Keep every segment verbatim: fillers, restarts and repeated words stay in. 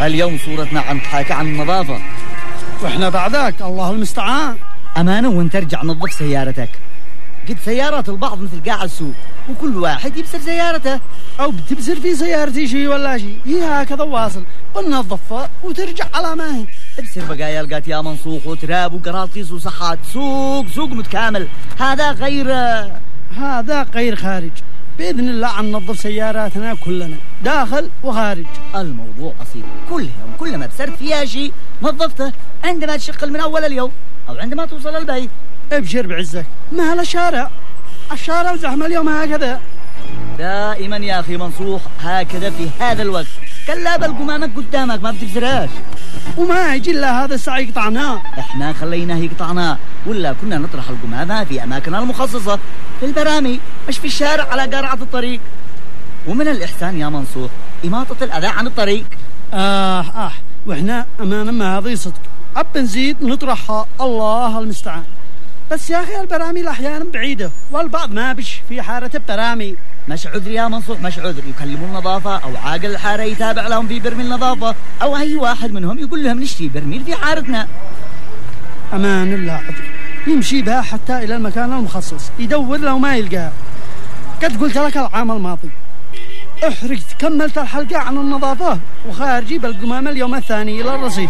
اليوم صورتنا عم تحاكي عن النظافة، واحنا بعدك الله المستعان. أمانة وانت ترجع نظف سيارتك. قد سيارات البعض مثل قاع السوق وكل واحد يبسر سيارته، او بتبسر في سيارتي شيء ولا شيء، هي هكذا واصل بنظفها وترجع على ما هي. ابسر بقايا لقات يا منصوح وتراب وقراطيس وصحات، سوق سوق متكامل. هذا غير هذا غير خارج. بإذن الله عن نظف سياراتنا كلنا داخل وخارج. الموضوع بسيط، كل يوم كلما بسرت فيها شيء نظفته، عندما تشغل من أول اليوم أو عندما توصل البيت. ابشر بعزك، ما هلا الشارع الشارع زحمة اليوم هكذا دائما يا أخي منصوح، هكذا في هذا الوقت. كلا بل قمامك قدامك ما بتبزرهاش، وما يجي إلا هذا الساعة يقطعناه. احنا خليناه يقطعناه، ولا كنا نطرح القمامة في أماكنها المخصصة، في البرامي مش في الشارع على قارعة الطريق. ومن الإحسان يا منصوح إماطة الأذى عن الطريق. آه آه وإحنا أمانا ما هذه صدق، أب نزيد نطرحها الله المستعان. بس يا أخي البرامي أحيانا بعيدة والبعض ما بش في حارة البرامي. مش عذر يا منصوح، مش عذر. يكلموا النظافة أو عاقل الحارة يتابع لهم في برميل نظافة، أو أي واحد منهم يقول لهم نشتري برميل في حارتنا. أمان الله عذر، يمشي بها حتى إلى المكان المخصص يدور لو ما يلقاها. قد قلت لك العام الماضي احرقت كملت الحلقة عن النظافة وخارجي بالقمامة اليوم الثاني إلى الرصيف.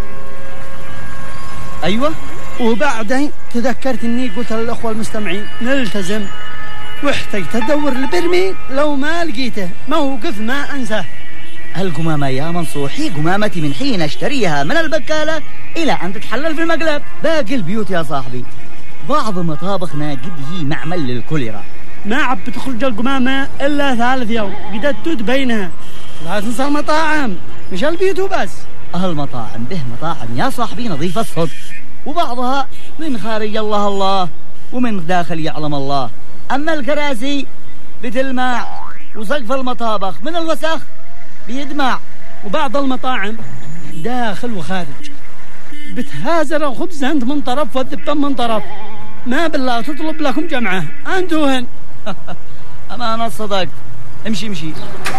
أيوة، وبعدين تذكرت اني قلت للاخوه المستمعين نلتزم، واحتجت ادور البرميل لو ما لقيته موقف ما انساه. القمامة يا منصوح هي قمامتي من حين اشتريها من البكالة الى ان تتحلل في المقلب. باقي البيوت يا صاحبي بعض مطابخنا قد هي معمل للكوليرا، ما عب تخرج القمامة الا ثالث يوم قد تد بينها. لا تنسى المطاعم مش البيوت وبس. المطاعم به مطاعم يا صاحبي نظيفة الصدق، وبعضها من خارج الله الله ومن داخل يعلم الله. أما الكراسي بتلمع، وسقف المطابخ من الوسخ بيدمع، وبعض المطاعم داخل وخارج بتهازر الخبز أنت من طرف والذبان من طرف. ما بالله تطلب لكم جمعة أنتوهن. أمانة صدقت. امشي امشي.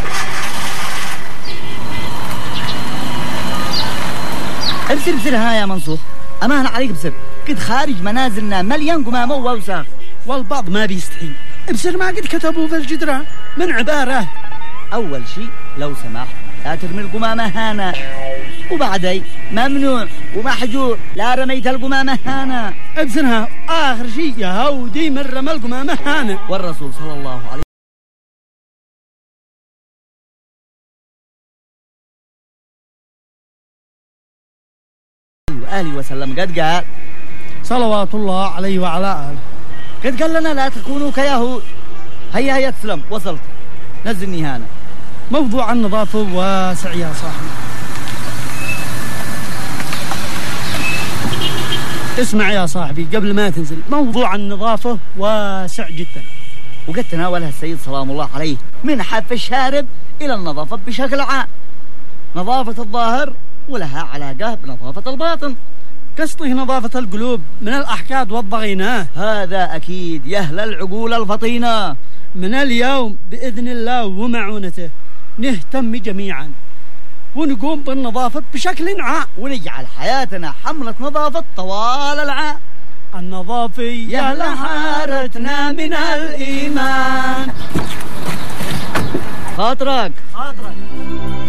ابسر ابسر ها يا منصوح، أمانة عليك ابسر. قد خارج منازلنا مليان قمامة وأوساخ، والبعض ما بيستحي. ابسر ما قد كتبوا في الجدران من عبارة. أول شيء لو سمحت لا ترمي القمامة هنا، وبعدين ممنوع ومحجور لا رميت القمامة هنا. ابسرها آخر شيء يا هودي من رمى القمامة هنا. والرسول صلى الله عليه وآله وسلم قد قال صلوات الله عليه وعلى آله، قد قال لنا لا تكونوا كيهود. هيا هيا تسلم، وصلت. نزلني هنا. موضوع النظافة واسع يا صاحبي. اسمع يا صاحبي قبل ما تنزل، موضوع النظافة واسع جدا، وقد تناولها السيد سلام الله عليه من حف الشارب إلى النظافة بشكل عام. نظافة الظاهر ولها علاقة بنظافة الباطن. قصده نظافة القلوب من الأحقاد والضغينة. هذا أكيد يهل العقول الفطينة. من اليوم بإذن الله ومعونته نهتم جميعا ونقوم بالنظافة بشكل عام، ونجعل حياتنا حملة نظافة طوال العام. النظافة يا لحارتنا من الإيمان. خاطرك خاطرك